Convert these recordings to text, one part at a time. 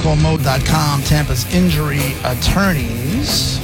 OnCallMode.com, Tampa's injury attorneys.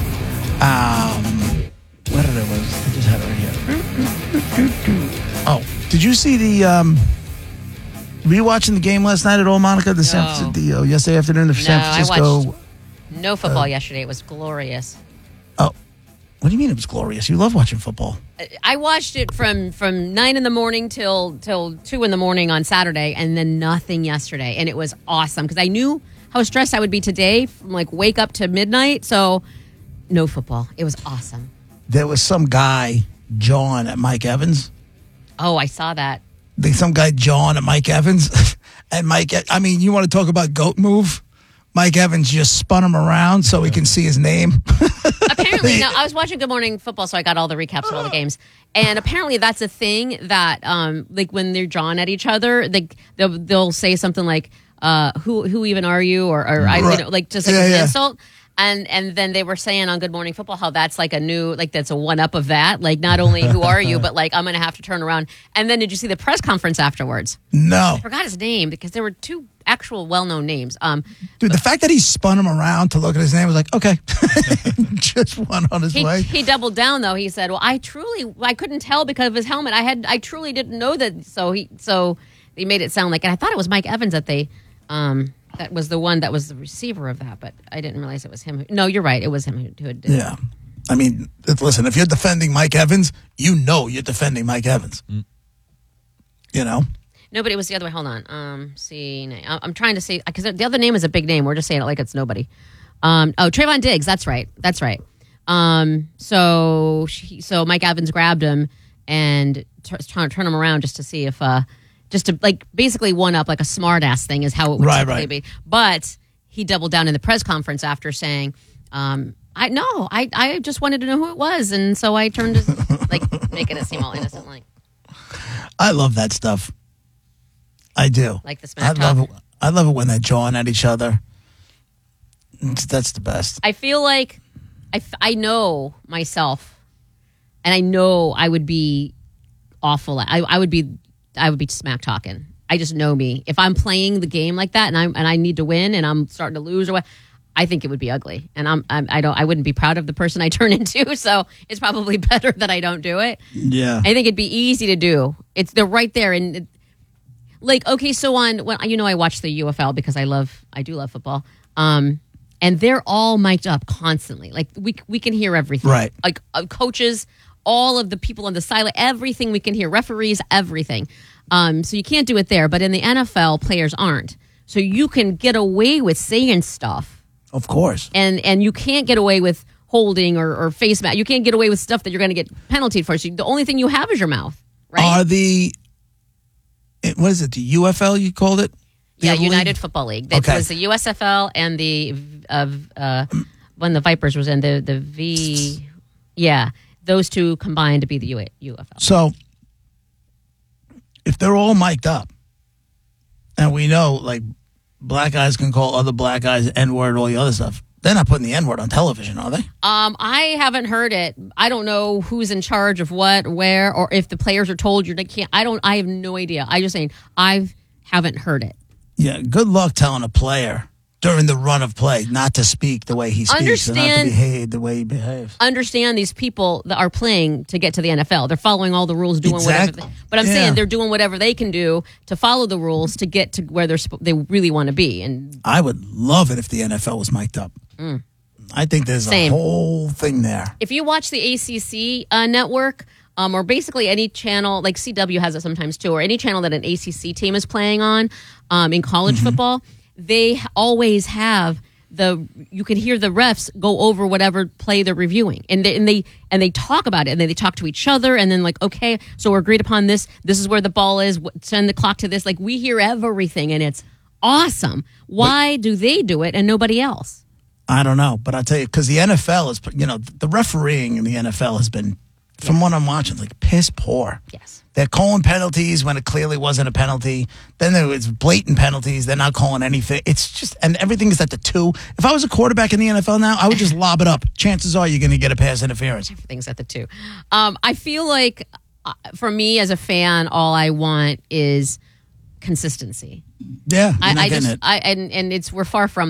What did I was? I just had it right here. Oh, did you see the? Were you watching the game last night at all, Monica? Yesterday afternoon, the San Francisco. I watched no football yesterday. It was glorious. Oh, what do you mean it was glorious? You love watching football. I watched it from 9 in the morning till 2 in the morning on Saturday, and then nothing yesterday, and it was awesome because I knew how stressed I would be today from like wake up to midnight. So no football. It was awesome. There was some guy, John, at Mike Evans. Oh, I saw that. Some guy, John, at Mike Evans. And Mike, I mean, you want to talk about goat move? Mike Evans just spun him around so he can see his name. Apparently, now I was watching Good Morning Football, so I got all the recaps of all the games. And apparently, that's a thing that, like, when they're jawing at each other, they'll say something like, "Who even are you?" or like just like an insult. And then they were saying on Good Morning Football how that's like a new, like that's a one-up of that. Like not only who are you, but like I'm going to have to turn around. And then did you see the press conference afterwards? No. I forgot his name because there were two actual well-known names. Dude, the fact that he spun him around to look at his name was like, okay, just went on his way. He doubled down though. He said, well, I couldn't tell because of his helmet. I truly didn't know that. So they made it sound like, and I thought it was Mike Evans that that was the one that was the receiver of that, but I didn't realize it was him. No, you're right. It was him who did it. Yeah. I mean, listen, if you're defending Mike Evans, you know you're defending Mike Evans. You know? No, but it was the other way. Hold on. I'm trying to say, because the other name is a big name. We're just saying it like it's nobody. Trayvon Diggs. That's right. So Mike Evans grabbed him and trying to turn him around just to see if... just to like basically one up like a smart ass thing is how it would typically be. But he doubled down in the press conference after saying, I just wanted to know who it was. And so I turned to like making it seem all innocent. Like, I love that stuff. I do. Like the smack talk. I love it when they're jawing at each other. That's the best. I feel like I know myself and I know I would be awful. I would be smack talking. I just know me. If I'm playing the game like that and I need to win and I'm starting to lose or what, I think it would be ugly. And I wouldn't be proud of the person I turn into. So it's probably better that I don't do it. Yeah. I think it'd be easy to do. They're right there. And like, okay, so I watch the UFL because I do love football. And they're all mic'd up constantly. Like we can hear everything. Right. Like coaches, all of the people on the sideline, everything we can hear, referees, everything. So you can't do it there. But in the NFL, players aren't. So you can get away with saying stuff. Of course. And you can't get away with holding or face mask. You can't get away with stuff that you're going to get penaltied for. So the only thing you have is your mouth, right? What is it, the UFL you called it? Yeah, United Football League. It was the USFL and the when the Vipers was in the V. Yeah. Those two combined to be the UFL. So, if they're all mic'd up, and we know, like, black guys can call other black guys N-word, all the other stuff, they're not putting the N-word on television, are they? I haven't heard it. I don't know who's in charge of what, where, or if the players are told you they can't. I have no idea. I'm just saying, I haven't heard it. Yeah, good luck telling a player during the run of play not to speak the way he speaks and not to behave the way he behaves. Understand these people that are playing to get to the NFL. They're following all the rules, doing whatever. But I'm saying they're doing whatever they can do to follow the rules to get to where they really want to be. And I would love it if the NFL was mic'd up. I think there's a whole thing there. If you watch the ACC network, or basically any channel, like CW has it sometimes too, or any channel that an ACC team is playing on in college football, they always have you can hear the refs go over whatever play they're reviewing, and they talk about it, and then they talk to each other, and then like, okay, so we're agreed upon this. This is where the ball is. Send the clock to this. Like we hear everything, and it's awesome. Why do they do it and nobody else? I don't know, but I'll tell you, because the NFL is, the refereeing in the NFL has been, from what I'm watching, like piss poor. Yes. They're calling penalties when it clearly wasn't a penalty. Then there was blatant penalties. They're not calling anything. It's just, and everything is at the 2. If I was a quarterback in the NFL now, I would just lob it up. Chances are you're going to get a pass interference. Everything's at the 2. I feel like, for me as a fan, all I want is consistency. Yeah, you're not getting it. And we're far from